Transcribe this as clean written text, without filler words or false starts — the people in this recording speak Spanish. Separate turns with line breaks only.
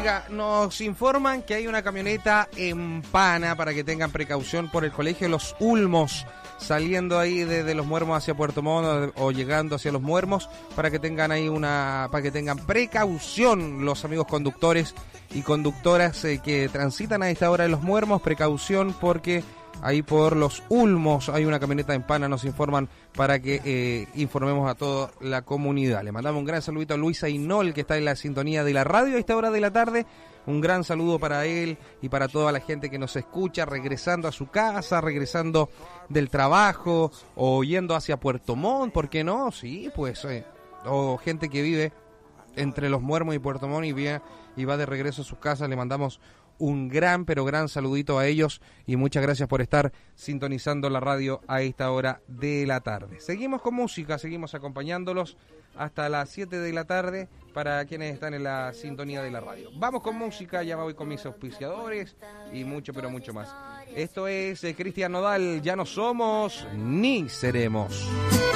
Oiga, nos informan que hay una camioneta en Pana para que tengan precaución por el colegio Los Ulmos, saliendo ahí desde Los Muermos hacia Puerto Montt o llegando hacia Los Muermos, para que tengan ahí para que tengan precaución los amigos conductores y conductoras que transitan a esta hora en Los Muermos, precaución porque ahí por Los Ulmos hay una camioneta en Pana, nos informan para que informemos a toda la comunidad. Le mandamos un gran saludito a Luisa Inol, que está en la sintonía de la radio a esta hora de la tarde. Un gran saludo para él y para toda la gente que nos escucha, regresando a su casa, regresando del trabajo o yendo hacia Puerto Montt, ¿por qué no? Sí, pues, o gente que vive entre Los Muermos y Puerto Montt y va de regreso a sus casas. Le mandamos un gran, pero gran saludito a ellos y muchas gracias por estar sintonizando la radio a esta hora de la tarde. Seguimos con música, seguimos acompañándolos hasta las 7 de la tarde para quienes están en la sintonía de la radio. Vamos con música, ya me voy con mis auspiciadores y mucho, pero mucho más. Esto es Cristian Nodal, Ya no somos ni seremos.